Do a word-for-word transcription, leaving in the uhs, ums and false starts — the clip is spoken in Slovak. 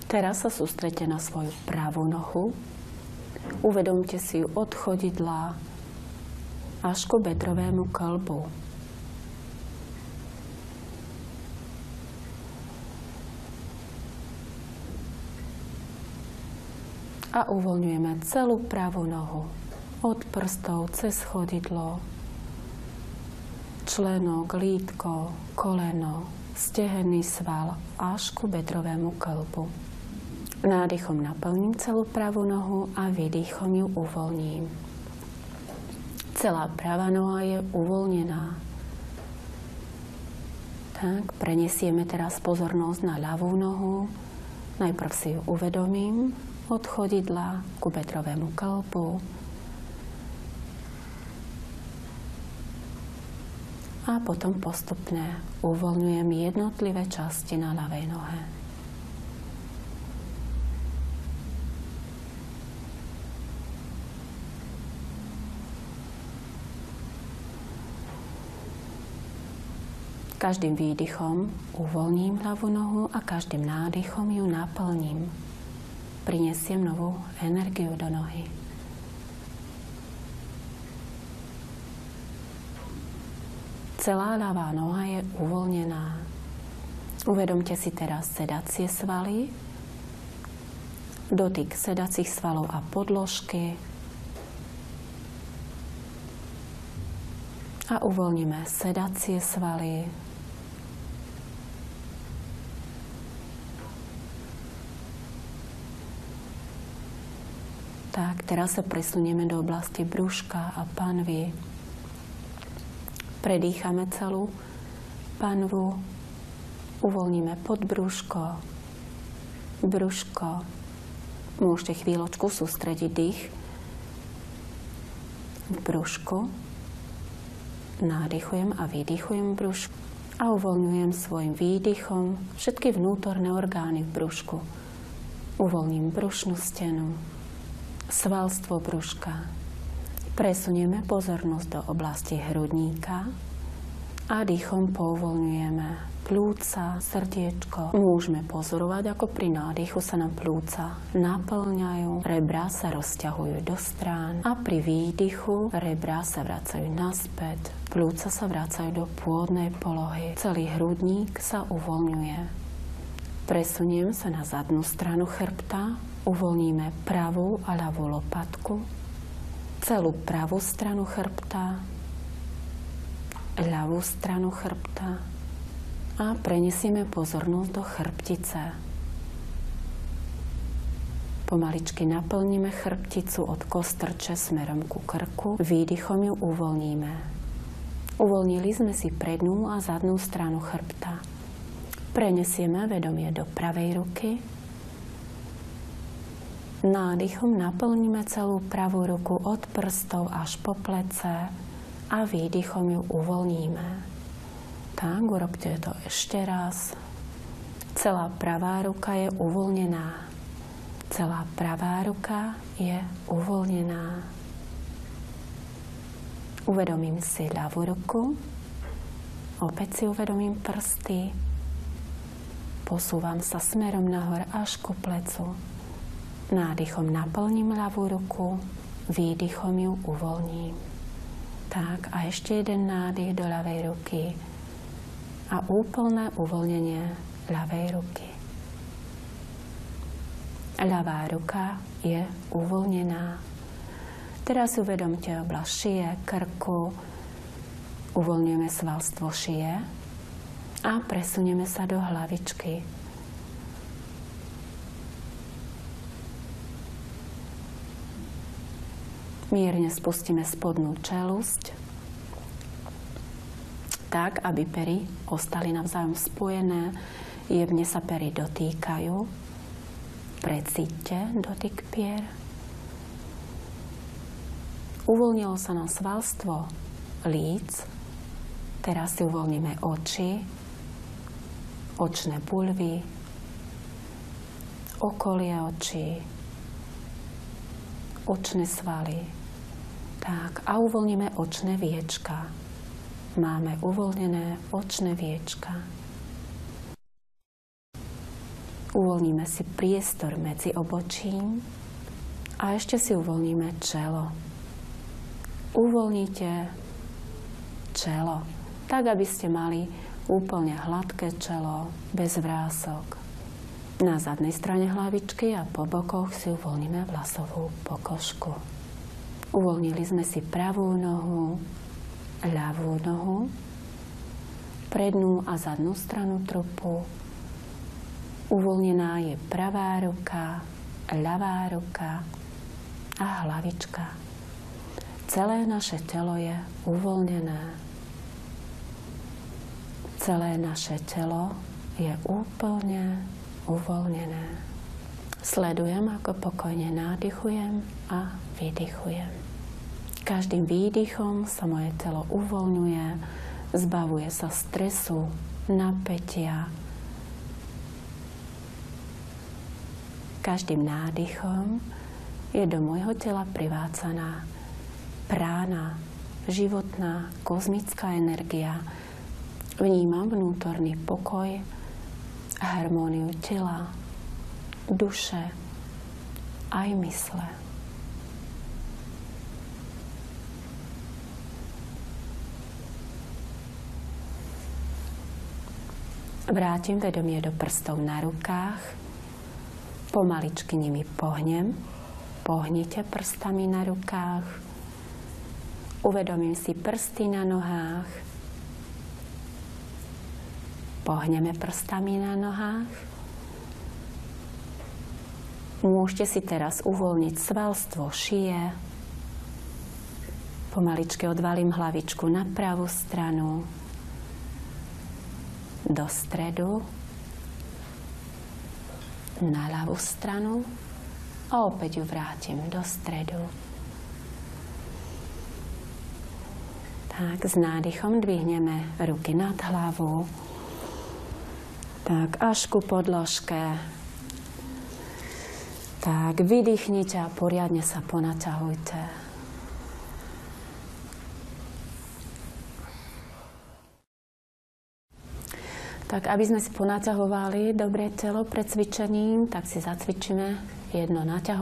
Teraz sa sústreďte na svoju pravú nohu. Uvedomte si ju od chodidla až ku bedrovému kĺbu. A uvoľňujeme celú pravú nohu. Od prstov cez chodidlo, členok, lítko, koleno, stehenný sval až ku bedrovému kĺbu. Nádychom naplním celú pravú nohu a výdychom ju uvoľním. Celá pravá noha je uvoľnená. Tak, prenesieme teraz pozornosť na ľavú nohu. Najprv si ju uvedomím od chodidla ku bedrovému kĺbu. A potom postupne uvoľňujem jednotlivé časti na ľavej nohe. Každým výdychom uvoľním ľavú nohu a každým nádychom ju naplním. Prinesiem novú energiu do nohy. Celá ľavá noha je uvoľnená. Uvedomte si teraz sedacie svaly, dotyk sedacích svalov a podložky a uvoľníme sedacie svaly, tak, teraz sa presunieme do oblasti brúška a panvy. Predýchame celú panvu, uvoľníme podbrúško, brúško. Môžete chvíľočku sústrediť dých v brúšku. Nádychujem a výdychujem brúšku a uvoľňujem svojim výdychom všetky vnútorné orgány v brúšku. Uvoľním brušnú stenu, svalstvo brúška. Presunieme pozornosť do oblasti hrudníka a dýchom pouvoľňujeme pľúca, srdiečko. Môžeme pozorovať, ako pri nádychu sa nám pľúca naplňajú, rebrá sa rozťahujú do strán a pri výdychu rebrá sa vracajú naspäť, pľúca sa vracajú do pôvodnej polohy. Celý hrudník sa uvoľňuje. Presuniem sa na zadnú stranu chrbta, uvoľníme pravú a ľavú lopatku, celú pravú stranu chrbta, ľavú stranu chrbta a prenesieme pozornosť do chrbtice. Pomaličky naplníme chrbticu od kostrče smerom ku krku, výdychom ju uvoľníme. Uvoľnili sme si prednú a zadnú stranu chrbta. Prenesieme vedomie do pravej ruky. Nádychom naplníme celú pravú ruku od prstov až po plece a výdychom ju uvoľníme. Tak, urobte to ešte raz. Celá pravá ruka je uvoľnená. Celá pravá ruka je uvoľnená. Uvedomím si ľavú ruku. Opäť si uvedomím prsty. Posúvam sa smerom nahor až ku plecu. Nádychom naplním ľavú ruku, výdychom ju uvoľním. Tak, a ešte jeden nádych do ľavej ruky a úplné uvoľnenie ľavej ruky. Ľavá ruka je uvoľnená. Teraz uvedomte oblasť šie, krku, uvoľňujeme svalstvo šie a presunieme sa do hlavičky. Mierne spustíme spodnú čelusť, tak, aby pery ostali navzájom spojené. Jemne sa pery dotýkajú. Precíťte dotyk pier. Uvoľnilo sa nám svalstvo líc. Teraz si uvoľníme oči, očné buľvy, okolie očí, očné svaly. Tak, a uvoľníme očné viečka. Máme uvoľnené očné viečka. Uvoľníme si priestor medzi obočím a ešte si uvoľníme čelo. Uvoľnite čelo, tak aby ste mali úplne hladké čelo, bez vrások. Na zadnej strane hlavičky a po bokoch si uvoľníme vlasovú pokožku. Uvoľnili sme si pravú nohu, ľavú nohu, prednú a zadnú stranu trupu. Uvoľnená je pravá ruka, ľavá ruka a hlavička. Celé naše telo je uvoľnené. Celé naše telo je úplne uvoľnené. Sledujem, ako pokojne nádychujem a vydychujem. Každým výdychom sa moje telo uvoľňuje, zbavuje sa stresu, napätia. Každým nádychom je do môjho tela privádzaná prána, životná, kozmická energia. Vnímam vnútorný pokoj, harmóniu tela, duše aj mysle. Vrátim vedomie do prstov na rukách. Pomaličky nimi pohnem. Pohnite prstami na rukách. Uvedomím si prsty na nohách. Pohneme prstami na nohách. Môžete si teraz uvoľniť svalstvo šie. Pomaličky odvalím hlavičku na pravú stranu, do stredu, na ľavú stranu a opäť ju vrátim do stredu. Tak, s nádychom dvihneme ruky nad hlavu. Tak, až ku podložke. Tak, vydýchnite a poriadne sa ponaťahujte. Tak, aby sme si ponaťahovali dobre telo pred cvičením, tak si zacvičíme jedno naťahovanie.